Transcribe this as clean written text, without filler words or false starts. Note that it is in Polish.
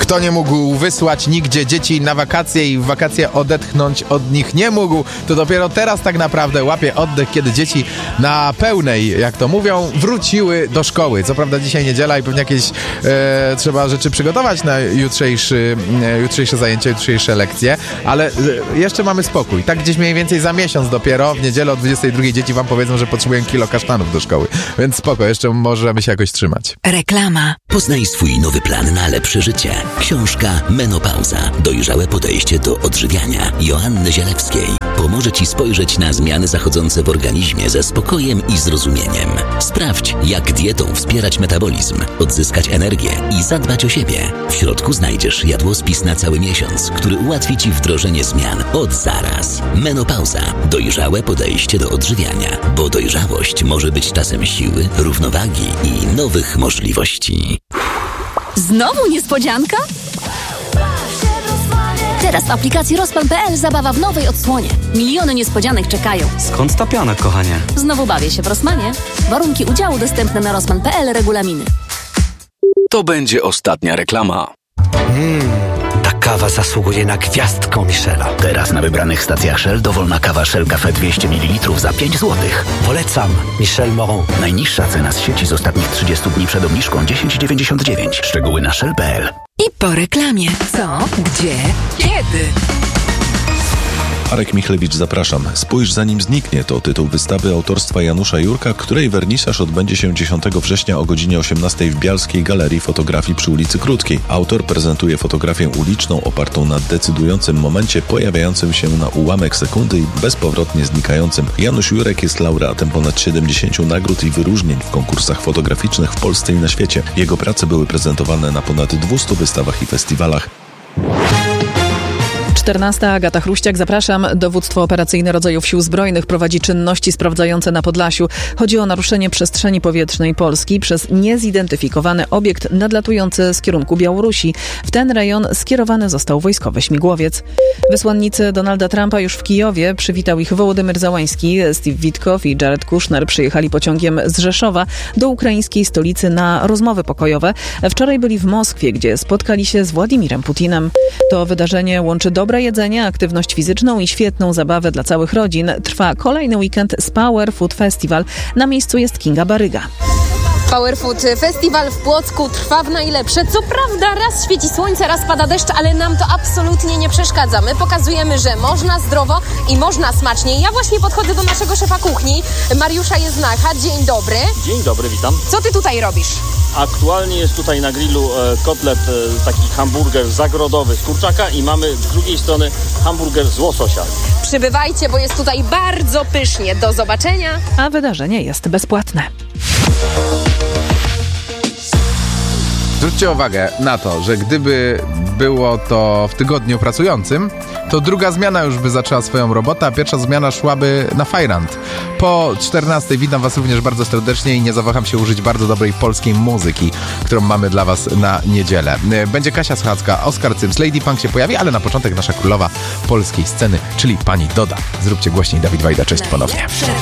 Kto nie mógł wysłać nigdzie dzieci na wakacje i w wakacje odetchnąć od nich nie mógł, to dopiero teraz tak naprawdę łapie oddech, kiedy dzieci na pełnej, jak to mówią, wróciły do szkoły. Co prawda dzisiaj niedziela i pewnie jakieś trzeba rzeczy przygotować na jutrzejsze zajęcia, jutrzejsze lekcje, ale jeszcze mamy spokój. Tak gdzieś mniej więcej za miesiąc dopiero, w niedzielę o 22 dzieci wam powiedzą, że potrzebują kilo kasztanów do szkoły. Więc spoko, jeszcze możemy się jakoś trzymać. Reklama. Poznaj swój nowy plan na lepsze życie. Książka Menopauza. Dojrzałe podejście do odżywiania Joanny Zielewskiej pomoże Ci spojrzeć na zmiany zachodzące w organizmie ze spokojem i zrozumieniem. Sprawdź, jak dietą wspierać metabolizm, odzyskać energię i zadbać o siebie. W środku znajdziesz jadłospis na cały miesiąc, który ułatwi Ci wdrożenie zmian od zaraz. Menopauza. Dojrzałe podejście do odżywiania, bo dojrzałość może być czasem siły, równowagi i nowych możliwości. Znowu niespodzianka? Teraz w aplikacji Rosman.pl zabawa w nowej odsłonie. Miliony niespodzianek czekają. Skąd ta piana, kochanie? Znowu bawię się w Rosmanie. Warunki udziału dostępne na Rosman.pl, regulaminy. To będzie ostatnia reklama. Ta kawa zasługuje na gwiazdkę Michela. Teraz na wybranych stacjach Shell dowolna kawa Shell Cafe 200 ml za 5 zł. Polecam Michel Moron. Najniższa cena z sieci z ostatnich 30 dni przed obniżką 10,99. Szczegóły na shell.pl. I po reklamie. Co? Gdzie? Kiedy? Arek Michlewicz, zapraszam. Spójrz, zanim zniknie, to tytuł wystawy autorstwa Janusza Jurka, której wernisaż odbędzie się 10 września o godzinie 18 w Bialskiej Galerii Fotografii przy ulicy Krótkiej. Autor prezentuje fotografię uliczną opartą na decydującym momencie pojawiającym się na ułamek sekundy i bezpowrotnie znikającym. Janusz Jurek jest laureatem ponad 70 nagród i wyróżnień w konkursach fotograficznych w Polsce i na świecie. Jego prace były prezentowane na ponad 200 wystawach i festiwalach. 14. Agata Chruściak, zapraszam. Dowództwo operacyjne rodzajów Sił Zbrojnych prowadzi czynności sprawdzające na Podlasiu. Chodzi o naruszenie przestrzeni powietrznej Polski przez niezidentyfikowany obiekt nadlatujący z kierunku Białorusi. W ten rejon skierowany został wojskowy śmigłowiec. Wysłannicy Donalda Trumpa już w Kijowie. Przywitał ich Wołodymyr Załański. Steve Witkow i Jared Kushner przyjechali pociągiem z Rzeszowa do ukraińskiej stolicy na rozmowy pokojowe. Wczoraj byli w Moskwie, gdzie spotkali się z Władimirem Putinem. To wydarzenie łączy dobre jedzenie, aktywność fizyczną i świetną zabawę dla całych rodzin. Trwa kolejny weekend z Power Food Festival. Na miejscu jest Kinga Baryga. Power Food Festival w Płocku trwa w najlepsze. Co prawda raz świeci słońce, raz pada deszcz, ale nam to absolutnie nie przeszkadza. My pokazujemy, że można zdrowo i można smacznie. Ja właśnie podchodzę do naszego szefa kuchni, Mariusza Jeznacha. Dzień dobry. Dzień dobry, witam. Co ty tutaj robisz? Aktualnie jest tutaj na grillu kotlet, taki hamburger zagrodowy z kurczaka i mamy z drugiej strony hamburger z łososia. Przybywajcie, bo jest tutaj bardzo pysznie. Do zobaczenia. A wydarzenie jest bezpłatne. Zwróćcie uwagę na to, że gdyby było to w tygodniu pracującym, to druga zmiana już by zaczęła swoją robotę, a pierwsza zmiana szłaby na Fajrant. Po 14 witam was również bardzo serdecznie i nie zawaham się użyć bardzo dobrej polskiej muzyki, którą mamy dla was na niedzielę. Będzie Kasia Słuchacka, Oskar Cyms, Lady Punk się pojawi, ale na początek nasza królowa polskiej sceny, czyli pani Doda. Zróbcie głośniej, Dawid Wajda, cześć ponownie.